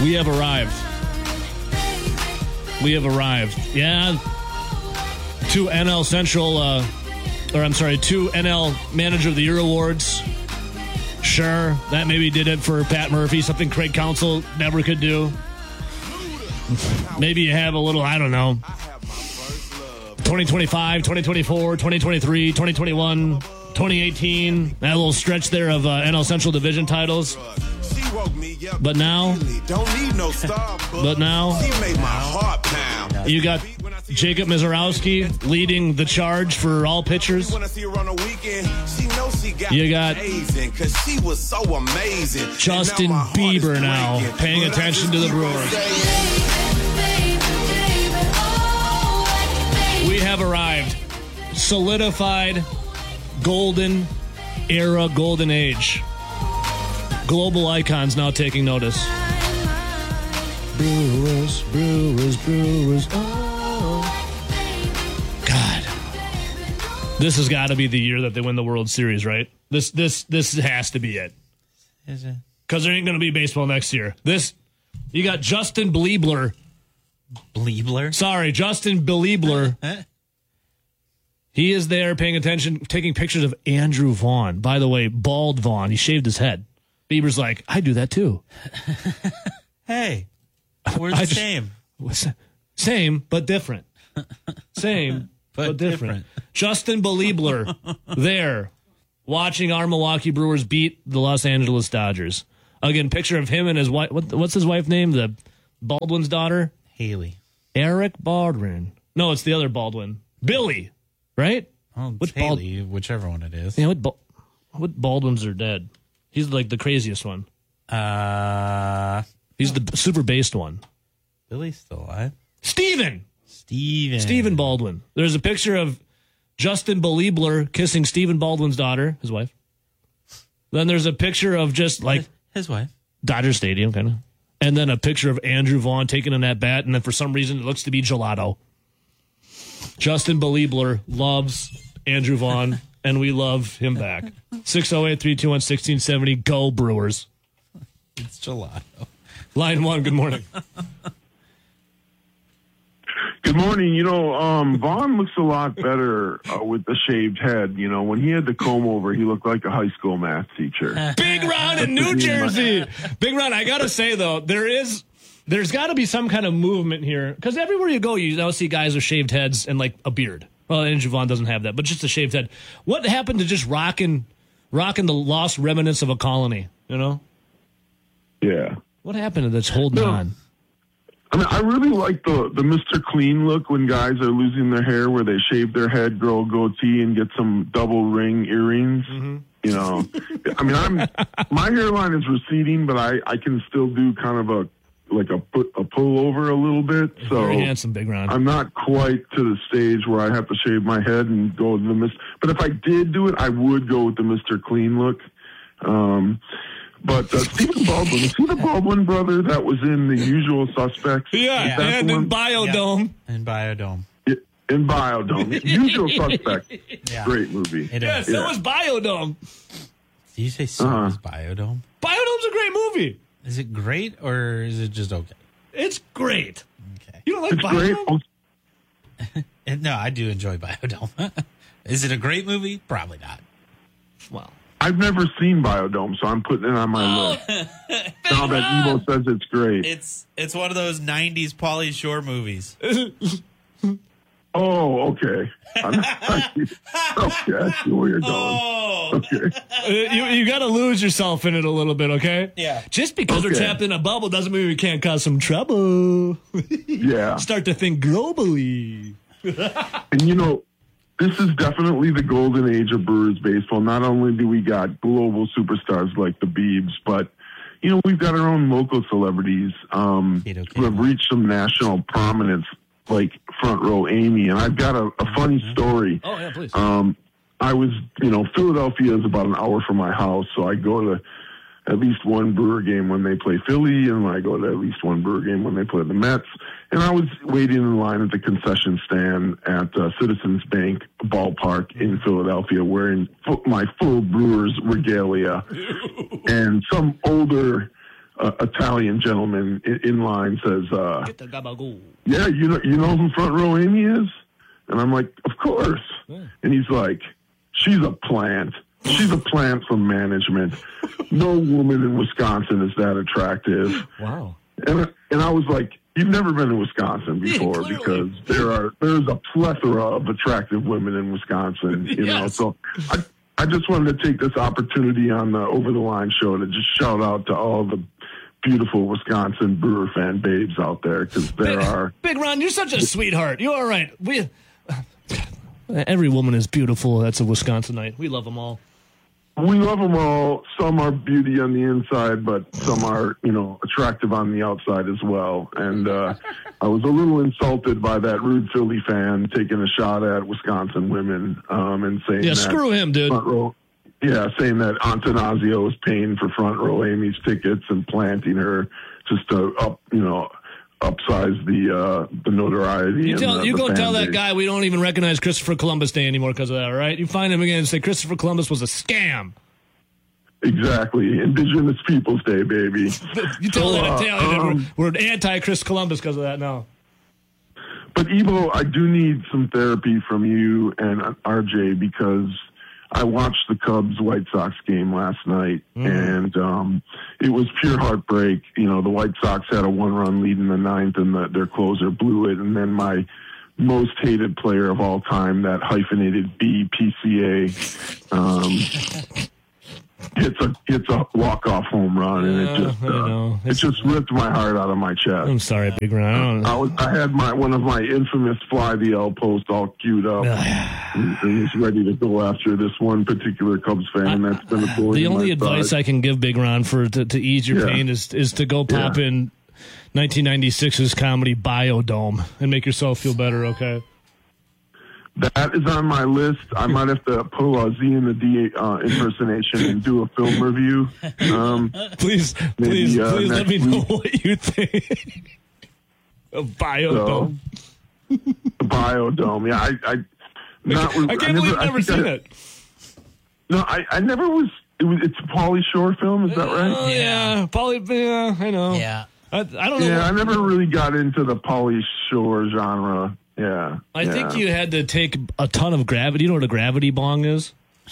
We have arrived. We have arrived. Yeah. Two NL Manager of the Year awards. Sure, that maybe did it for Pat Murphy, something Craig Counsell never could do. Maybe you have a little, I don't know, 2025, 2024, 2023, 2021, 2018, that little stretch there of NL Central Division titles. But now, you got Jacob Mizorowski leading the charge for all pitchers. You got Justin Bieber now paying attention to the Brewers. We have arrived. Solidified golden era, golden age. Global icons now taking notice. Brewers, Brewers, Brewers. Oh. God. This has got to be the year that they win the World Series, right? This has to be it. Is it? Because there ain't going to be baseball next year. You got Justin Bieber. Sorry, Justin Bieber. He is there paying attention, taking pictures of Andrew Vaughn. By the way, bald Vaughn. He shaved his head. Bieber's like, I do that too. Hey, we're the same. Same, but different. Same, but different. Justin Bieber there watching our Milwaukee Brewers beat the Los Angeles Dodgers. Again, picture of him and his wife. What's his wife's name? The Baldwin's daughter? Haley. Eric Baldwin. No, it's the other Baldwin. Billy, right? Oh, it's Haley, whichever one it is. Yeah, what Baldwins are dead? He's like the craziest one. He's the super based one. Billy's still alive. Steven Baldwin. There's a picture of Justin Bieber kissing Stephen Baldwin's daughter, his wife. Then there's a picture of just like his wife. Dodger Stadium, kind of. And then a picture of Andrew Vaughn taking an at-bat, and then for some reason it looks to be gelato. Justin Bieber loves Andrew Vaughn, and we love him back. 608-321-1670. Go Brewers. It's gelato. Line one, good morning. Good morning. Vaughn looks a lot better with the shaved head. When he had the comb over, he looked like a high school math teacher. Big Ron in New Jersey. Big Ron, I got to say, though, there's got to be some kind of movement here. Because everywhere you go, you now see guys with shaved heads and, like, a beard. Well, Andrew Vaughn doesn't have that, but just a shaved head. What happened to just rocking the lost remnants of a colony, Yeah. What happened to that's holding on? I mean, I really like the Mr. Clean look when guys are losing their hair, where they shave their head, grow a goatee, and get some double ring earrings. Mm-hmm. I mean, my hairline is receding, but I can still do kind of a pullover a little bit. So very handsome, Big Ron. I'm not quite to the stage where I have to shave my head and go with the Mr. But if I did do it, I would go with the Mr. Clean look. But Stephen Baldwin, is he the Baldwin brother that was in The Usual Suspects? Yeah, and in Biodome. Yeah. In Biodome. In Biodome. Usual Suspects. Yeah. Great movie. Yes, that was Biodome. Did you say so was Biodome? Biodome's a great movie. Is it great or is it just okay? It's great. Okay. You don't like Biodome? Great. No, I do enjoy Biodome. Is it a great movie? Probably not. Well, I've never seen Biodome, so I'm putting it on my list. Now that Evo says it's great. It's one of those 90s Pauly Shore movies. Oh, okay. Okay, I see where you're going. Oh. Okay. You got to lose yourself in it a little bit, okay? Yeah. Just because we're trapped in a bubble doesn't mean we can't cause some trouble. Yeah. Start to think globally. And this is definitely the golden age of Brewers baseball. Not only do we got global superstars like the Biebs, but we've got our own local celebrities who have reached some national prominence, like Front Row Amy. And I've got a funny story. Oh yeah, please. I was, Philadelphia is about an hour from my house, so I go to at least one Brewer game when they play Philly, and I go to at least one Brewer game when they play the Mets. And I was waiting in line at the concession stand at Citizens Bank ballpark in Philadelphia, wearing my full Brewers regalia. And some older Italian gentleman in line says, Get the gabagool. "Yeah, you know who Front Row Amy is?" And I'm like, "Of course." Yeah. And he's like, "She's a plant. She's a plant from management. No woman in Wisconsin is that attractive." Wow. And I was like, "You've never been to Wisconsin before, Yeah, because there's a plethora of attractive women in Wisconsin, you know." Yes. So I just wanted to take this opportunity on the Over the Line show to just shout out to all the beautiful Wisconsin Brewer fan babes out there, because there are. Big Ron, you're such a sweetheart. You're all right. Every woman is beautiful. That's a Wisconsinite. We love them all. We love them all. Some are beauty on the inside, but some are, attractive on the outside as well. And I was a little insulted by that rude Philly fan taking a shot at Wisconsin women and saying, Yeah, screw him, dude. Saying that Antanasio is paying for Front Row Amy's tickets and planting her just to upsize the notoriety. You go tell that guy we don't even recognize Christopher Columbus Day anymore because of that, all right? You find him again and say Christopher Columbus was a scam. Exactly. Indigenous Peoples Day, baby. You tell that Italian we're anti-Chris Columbus because of that now. But, Evo, I do need some therapy from you and RJ, because I watched the Cubs-White Sox game last night, and it was pure heartbreak. The White Sox had a one-run lead in the ninth, and their closer blew it. And then my most hated player of all time, that hyphenated BPCA, hits a walk-off home run, and it just ripped my heart out of my chest. I'm sorry, Big Ron. I had one of my infamous fly the L post all queued up and was ready to go after this one particular Cubs fan. That's been a thorn the in only my advice side. I can give Big Ron to ease your pain is to go pop in 1996's comedy Biodome and make yourself feel better. Okay. That is on my list. I might have to pull a Z in the D impersonation and do a film review. Please let me know what you think of Biodome. Biodome. Yeah, I can't believe I've never seen it. No, I never was. It's a Pauly Shore film. Is that right? Oh, yeah. Pauly, yeah, I know. Yeah. I don't know. Yeah, I never really got into the Pauly Shore genre. Yeah. I think you had to take a ton of gravity. You know what a gravity bong is?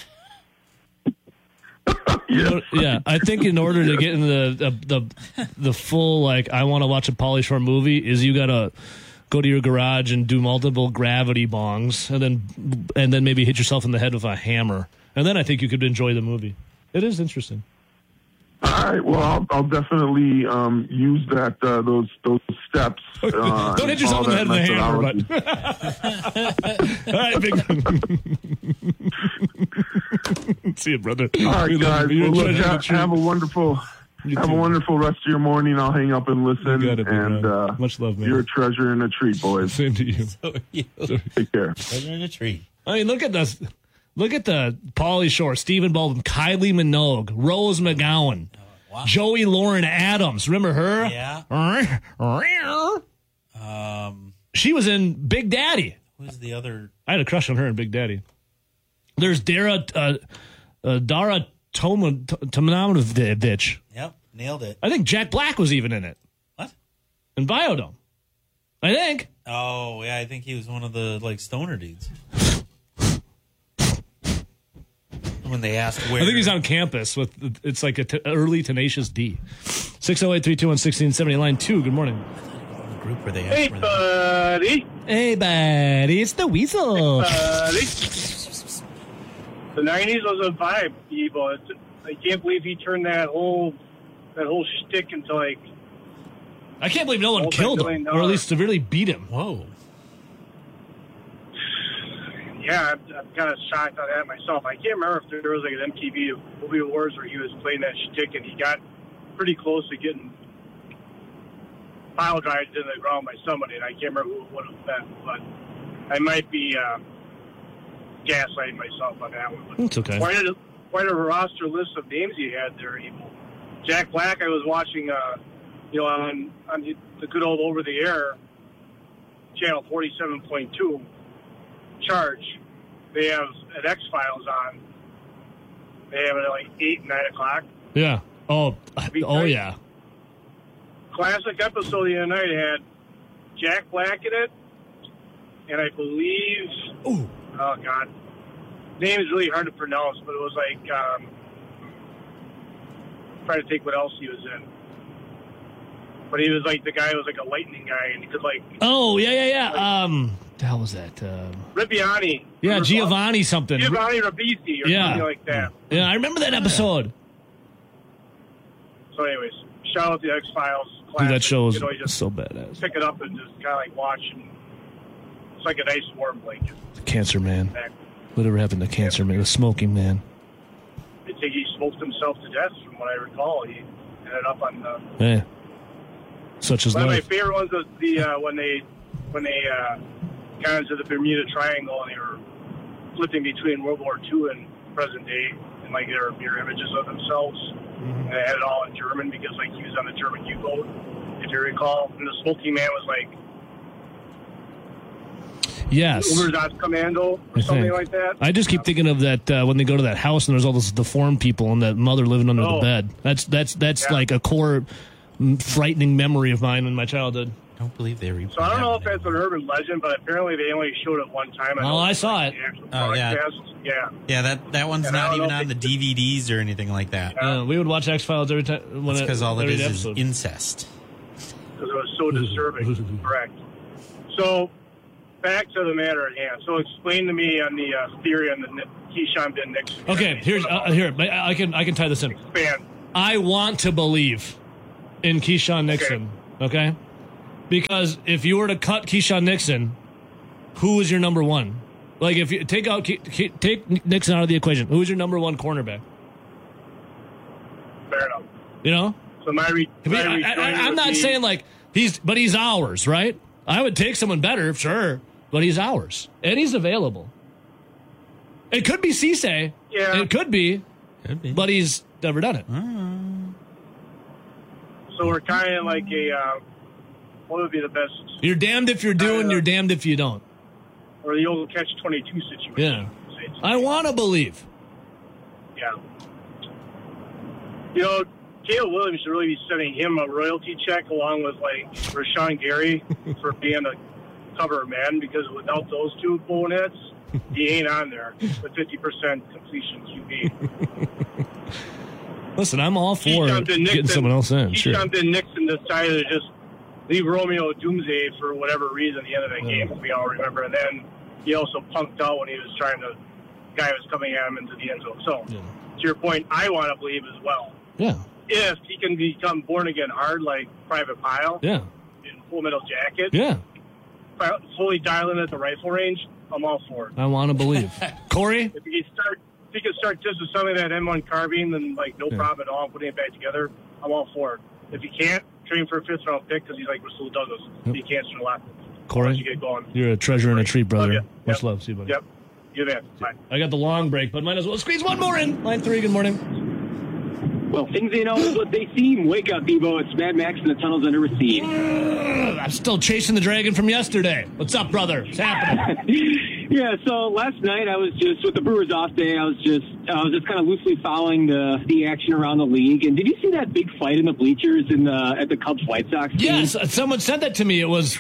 Yeah. I think in order to get into the full, I want to watch a Pauly Shore movie, is you got to go to your garage and do multiple gravity bongs and then maybe hit yourself in the head with a hammer. And then I think you could enjoy the movie. It is interesting. All right. Well, I'll definitely use those steps. Don't hit yourself in the head with a hammer. All right, big. See you, brother. All right, guys. Well, look, have a wonderful rest of your morning. I'll hang up and listen. You got it, much love, man. You're a treasure and a treat, boys. Same to you. So are you. Take care. Treasure and a treat. I mean, look at this. Look at the Pauly Shore, Stephen Baldwin, Kylie Minogue, Rose McGowan, Wow. Joey Lauren Adams. Remember her? Yeah. She was in Big Daddy. Who's the other? I had a crush on her in Big Daddy. There's Dara Tomjanovich. Yep, nailed it. I think Jack Black was even in it. What? In Biodome. I think. Oh, yeah, I think he was one of the stoner dudes. When they asked where. I think he's on campus with, it's like early Tenacious D. 608-321-1670, line 2. Good morning. The group where they asked Hey, where buddy. Hey, buddy. It's the Weasel. Buddy. The 90s was a vibe, Evo. I can't believe he turned that whole shtick into I can't believe no one killed him, or at least severely beat him. Whoa. Yeah, I'm kind of shocked on that myself. I can't remember if there was an MTV Movie Awards where he was playing that shtick and he got pretty close to getting pile driven into the ground by somebody, and I can't remember who it would have been, but I might be gaslighting myself on that one. But It's okay. Quite a roster list of names he had there, Evil. Jack Black, I was watching, on the good old over-the-air channel 47.2 Charge. They have an X-Files on. They have it at 8, 9 o'clock. Yeah. Oh, yeah. classic episode the other night had Jack Black in it, and I believe, oh God, name is really hard to pronounce, but it was like, trying to think what else he was in. But he was like the guy who was like a lightning guy, and he could like. Oh yeah. The hell was that? Ribbiani. Yeah, Giovanni something. Giovanni Ribisi or something like that. Yeah, I remember that episode. So, anyways, shout out to the X-Files. Dude, that show is just so badass. Pick it up and just kind of like watch, and it's like a nice warm blanket. The Cancer Man. Whatever happened to Cancer Man? The Smoking Man. I think he smoked himself to death, from what I recall. He ended up on the. Yeah. Such as one life. of my favorite ones was when they got into the Bermuda Triangle and they were flipping between World War II and present day, and like there were mirror images of themselves, and they had it all in German because like he was on the German U-boat, if you recall, and the Smoking Man was like. Yes. Overdot Commando or something like that. I just keep thinking of that when they go to that house and there's all those deformed people and that mother living under the bed. That's like a core frightening memory of mine in my childhood. I don't believe they replay. So I don't know if that's an urban legend, but apparently they only showed it one time. I saw it. Oh yeah, yeah. That one's not even on the DVDs or anything like that. We would watch X-Files every time. Because all it is incest. Because it was so disturbing. Correct. So back to the matter at hand. So explain to me on the theory on the Keyshawn bin Nixon. Okay, here I can tie this in. Expand. I want to believe in Keyshawn Nixon. Okay. Because if you were to cut Keyshawn Nixon, who is your number one? Like, if you take Nixon out of the equation, who is your number one cornerback? Fair enough. You know? So I'm not saying like he's ours, right? I would take someone better, sure, but he's ours and he's available. It could be Cisse. Yeah. It could be, but he's never done it. So we're kind of like a. What would be the best? You're damned if you're doing, you're damned if you don't. Or the old catch-22 situation. Yeah. I want to believe. Yeah. You know, Caleb Williams should really be sending him a royalty check along with, like, Rashawn Gary for being a cover man, because without those two bonnets, he ain't on there with 50% completion QB. Listen, I'm all for getting someone else in. Keyshawn bin Nixon decided to just leave Romeo Doomsday for whatever reason at the end of that game, we all remember. And then he also punked out when he was guy was coming at him into the end zone. So, to your point, I want to believe as well. Yeah. If he can become born again hard like Private Pile. Yeah. In Full Metal Jacket. Yeah. Fully dialing at the rifle range, I'm all for it. I want to believe. Corey? If he can start just with some of that M1 carbine, then like no problem at all, putting it back together, I'm all for it. If he can't, train for a 5th round pick because he's like Russell Douglas. He can't swing a lot. Corey, you get going. You're a treasure and a treat, brother. Much love. See you, buddy. Yep. You bet. Bye. I got the long break, but might as well squeeze one more in. Line 3, good morning. Well, things ain't always what they seem. Wake up, Evo. It's Mad Max in the tunnels under Racine. I'm still chasing the dragon from yesterday. What's up, brother? What's happening? Yeah, so last night I was just, with the Brewers off day, I was just kind of loosely following the action around the league. And did you see that big fight in the bleachers at the Cubs White Sox game? Yes, someone said that to me. It was.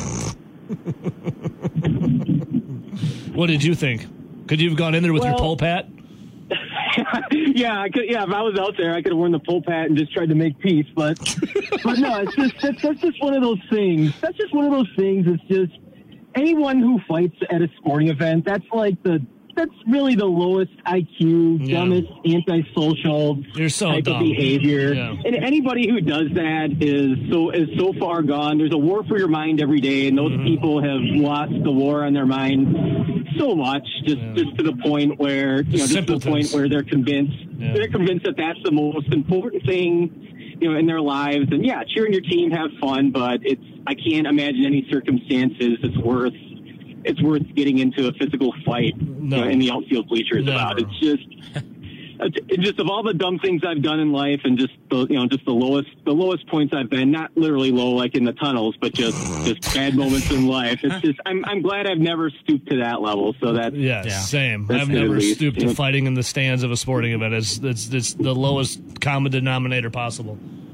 What did you think? Could you have gone in there with your pole pat? Yeah, I could. Yeah, if I was out there, I could have worn the pole pat and just tried to make peace. But no, that's just one of those things. That's just one of those things. It's just anyone who fights at a sporting event. That's really the lowest IQ, dumbest, antisocial type of behavior. Yeah. And anybody who does that is so far gone. There's a war for your mind every day, and those people have lost the war on their mind so much, just to the point where they're convinced that that's the most important thing, in their lives. And yeah, cheering your team, have fun, but I can't imagine any circumstances it's worth getting into a physical fight in the outfield bleachers about. It's just of all the dumb things I've done in life, and just the lowest points I've been, not literally low like in the tunnels, but just bad moments in life. It's just I'm glad I've never stooped to that level. So same. I've never stooped to fighting in the stands of a sporting event. It's the lowest common denominator possible.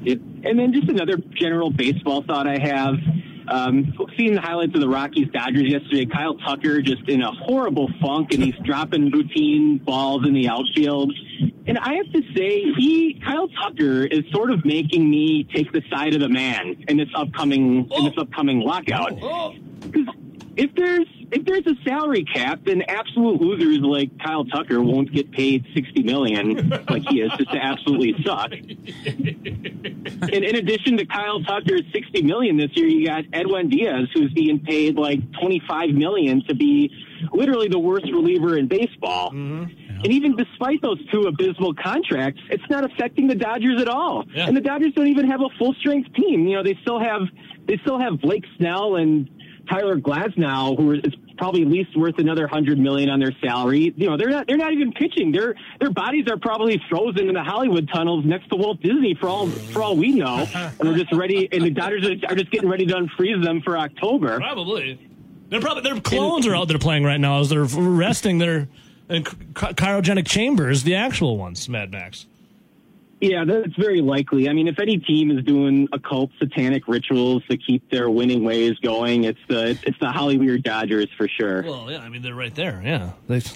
And then just another general baseball thought I have. Seeing the highlights of the Rockies-Dodgers yesterday, Kyle Tucker just in a horrible funk, and he's dropping routine balls in the outfield. And I have to say, Kyle Tucker is sort of making me take the side of the man in this upcoming lockout. Because if there's a salary cap, then absolute losers like Kyle Tucker won't get paid $60 million like he is, just to absolutely suck. And in addition to Kyle Tucker's $60 million this year, you got Edwin Diaz, who's being paid like $25 million to be literally the worst reliever in baseball. Mm-hmm. And even despite those two abysmal contracts, it's not affecting the Dodgers at all. Yeah. And the Dodgers don't even have a full strength team. You know, they still have Blake Snell and Tyler Glasnow, who is probably at least worth another $100 million on their salary. You know, they're not even pitching. Their bodies are probably frozen in the Hollywood tunnels next to Walt Disney for all we know. And we're just ready. And the Dodgers are just getting ready to unfreeze them for October. Probably. Their clones are out there playing right now as they're resting their cryogenic chambers, the actual ones, Mad Max. Yeah, that's very likely. I mean, if any team is doing occult satanic rituals to keep their winning ways going, it's the Hollywood Dodgers for sure. Well, yeah, I mean, they're right there. Yeah.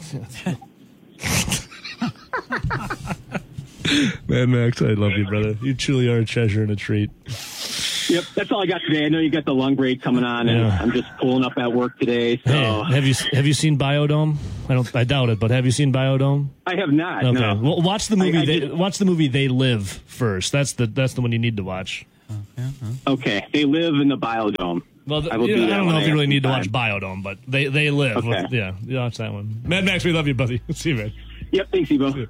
Mad Max, I love you, brother. You truly are a treasure and a treat. Yep, that's all I got today. I know you got the lung break coming on, and I'm just pulling up at work today. So. Hey, have you seen Biodome? I doubt it, but have you seen Biodome? I have not. Okay, no. Well, watch the movie. Watch the movie They Live first. That's the one you need to watch. Okay, They Live in the Biodome. Well, I don't know if you really need to watch Biodome, but they live. Okay. You watch that one. Mad Max, we love you, buddy. See you, man. Yep, thanks, Evo.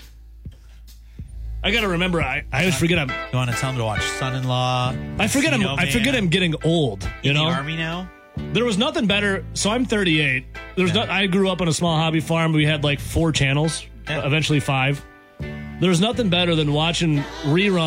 I gotta remember. I always forget. You want to tell him to watch Son-in-Law? I forget him. I forget him getting old. You know, in the Army now. There was nothing better. So I'm 38. I grew up on a small hobby farm. We had like 4 channels, eventually 5. There was nothing better than watching reruns